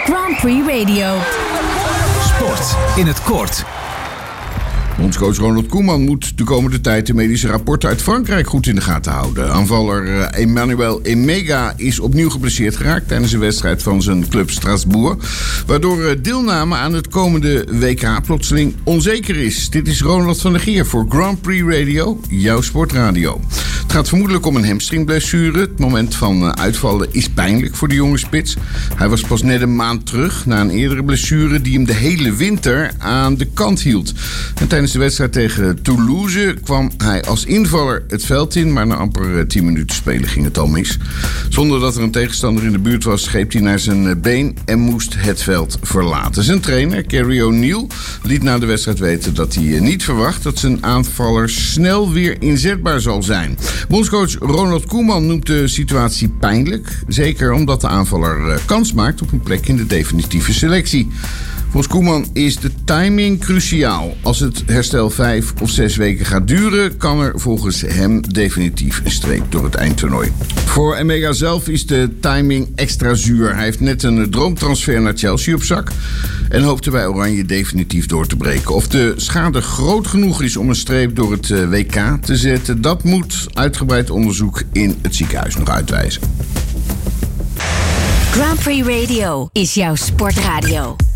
Grand Prix Radio. Sport in het kort. Bondscoach Ronald Koeman moet de komende tijd de medische rapporten uit Frankrijk goed in de gaten houden. Aanvaller Emmanuel Emega is opnieuw geblesseerd geraakt tijdens een wedstrijd van zijn club Strasbourg, waardoor deelname aan het komende WK plotseling onzeker is. Dit is Ronald van der Geer voor Grand Prix Radio, jouw sportradio. Het gaat vermoedelijk om een hamstringblessure. Het moment van uitvallen is pijnlijk voor de jonge spits. Hij was pas net een maand terug na een eerdere blessure die hem de hele winter aan de kant hield. En tijdens de wedstrijd tegen Toulouse kwam hij als invaller het veld in, maar na amper 10 minuten spelen ging het al mis. Zonder dat er een tegenstander in de buurt was, greep hij naar zijn been en moest het veld verlaten. Zijn trainer, Kerry O'Neill, liet na de wedstrijd weten dat hij niet verwacht dat zijn aanvaller snel weer inzetbaar zal zijn. Bondscoach Ronald Koeman noemt de situatie pijnlijk, zeker omdat de aanvaller kans maakt op een plek in de definitieve selectie. Volgens Koeman is de timing cruciaal. Als het herstel 5 of 6 weken gaat duren, kan er volgens hem definitief een streep door het eindtoernooi. Voor Emega zelf is de timing extra zuur. Hij heeft net een droomtransfer naar Chelsea op zak en hoopte bij Oranje definitief door te breken. Of de schade groot genoeg is om een streep door het WK te zetten, dat moet uitgebreid onderzoek in het ziekenhuis nog uitwijzen. Grand Prix Radio is jouw sportradio.